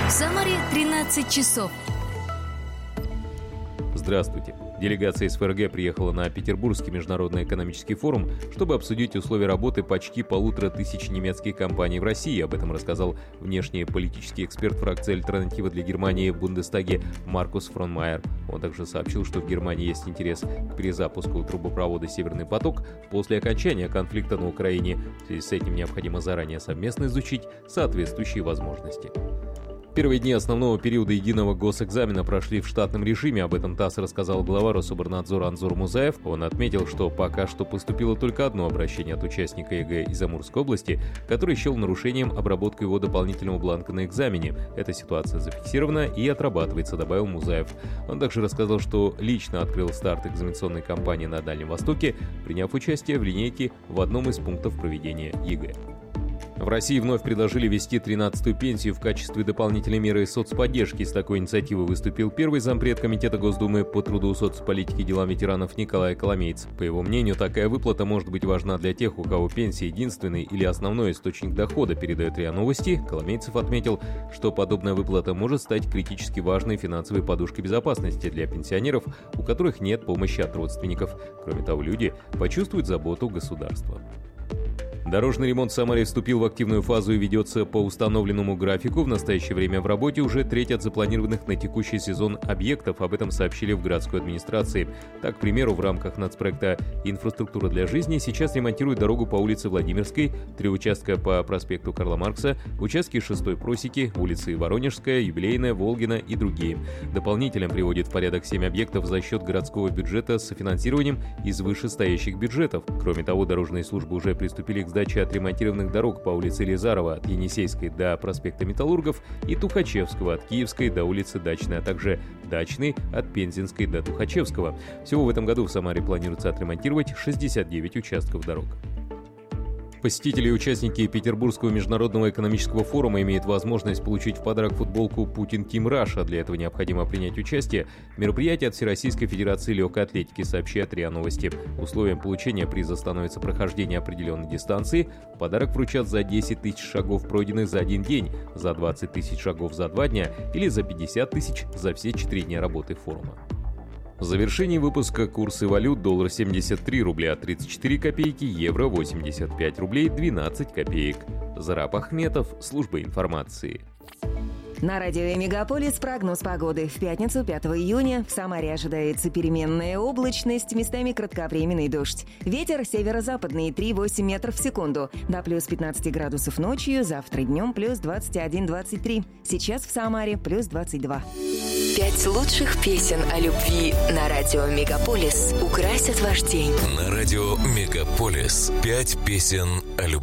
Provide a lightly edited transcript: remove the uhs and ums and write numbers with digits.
В Самаре 13 часов. Здравствуйте. Делегация из ФРГ приехала на Петербургский международный экономический форум, чтобы обсудить условия работы почти 1500 немецких компаний в России. Об этом рассказал внешнеполитический эксперт фракции «Альтернатива для Германии» в Бундестаге Маркус Фронмайер. Он также сообщил, что в Германии есть интерес к перезапуску трубопровода «Северный поток» после окончания конфликта на Украине. В связи с этим необходимо заранее совместно изучить соответствующие возможности. Первые дни основного периода единого госэкзамена прошли в штатном режиме. Об этом ТАСС рассказал глава Рособорнадзора Анзор Музаев. Он отметил, что пока что поступило только одно обращение от участника ЕГЭ из Амурской области, который счел нарушением обработку его дополнительного бланка на экзамене. Эта ситуация зафиксирована и отрабатывается, добавил Музаев. Он также рассказал, что лично открыл старт экзаменационной кампании на Дальнем Востоке, приняв участие в линейке в одном из пунктов проведения ЕГЭ. В России вновь предложили ввести 13-ю пенсию в качестве дополнительной меры соцподдержки. С такой инициативой выступил первый зампред Комитета Госдумы по труду, соцполитике и делам ветеранов Николай Коломейц. По его мнению, такая выплата может быть важна для тех, у кого пенсия единственный или основной источник дохода, передает РИА Новости. Коломейцев отметил, что подобная выплата может стать критически важной финансовой подушкой безопасности для пенсионеров, у которых нет помощи от родственников. Кроме того, люди почувствуют заботу государства. Дорожный ремонт в Самаре вступил в активную фазу и ведется по установленному графику. В настоящее время в работе уже треть от запланированных на текущий сезон объектов. Об этом сообщили в городской администрации. Так, к примеру, в рамках нацпроекта «Инфраструктура для жизни» сейчас ремонтируют дорогу по улице Владимирской, 3 участка по проспекту Карла Маркса, участки 6-й просеки, улицы Воронежская, Юбилейная, Волгина и другие. Дополнительно приводит в порядок 7 объектов за счет городского бюджета с софинансированием из вышестоящих бюджетов. Кроме того, дорожные службы уже приступили к сдаче отремонтированных дорог по улице Елизарова от Енисейской до проспекта Металлургов и Тухачевского от Киевской до улицы Дачной, а также Дачной от Пензенской до Тухачевского. Всего в этом году в Самаре планируется отремонтировать 69 участков дорог. Посетители и участники Петербургского международного экономического форума имеют возможность получить в подарок футболку «Путин Team Russia». Для этого необходимо принять участие в мероприятии от Всероссийской Федерации легкой атлетики, сообщает РИА Новости. Условием получения приза становится прохождение определенной дистанции. Подарок вручат за 10 тысяч шагов, пройденных за один день, за 20 тысяч шагов за 2 дня или за 50 тысяч за все 4 дня работы форума. В завершении выпуска курсы валют: доллар 73 рубля 34 копейки, евро 85 рублей 12 копеек. Зараб Ахметов, служба информации. На радио «Мегаполис» прогноз погоды. В пятницу, 5 июня, в Самаре ожидается переменная облачность, местами кратковременный дождь. Ветер северо-западный 3,8 метров в секунду. До плюс 15 градусов ночью, завтра днем плюс 21-23. Сейчас в Самаре плюс 22. 5 лучших песен о любви на радио «Мегаполис» украсят ваш день. На радио «Мегаполис» 5 песен о любви.